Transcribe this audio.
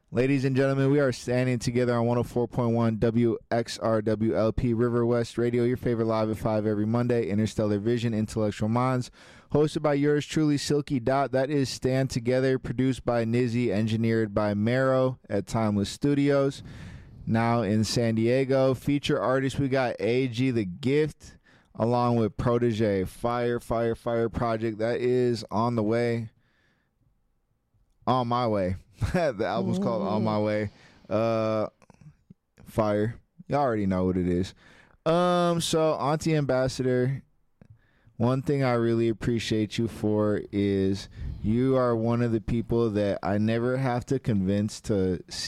Ladies and gentlemen, we are standing together on 104.1 WXRWLP River West Radio, your favorite live at 5 every Monday, Interstellar Vision, Intellectual Minds, hosted by yours truly, Silky Dot. That is Stand Together, produced by Nizzy, engineered by Mero at Timeless Studios, now in San Diego. Feature artists, we got AG The Gift, along with Protege. Fire project that is on the way. On My Way. The album's called On My Way. Fire. You already know what it is. So Auntie Ambassador, one thing I really appreciate you for is you are one of the people that I never have to convince to see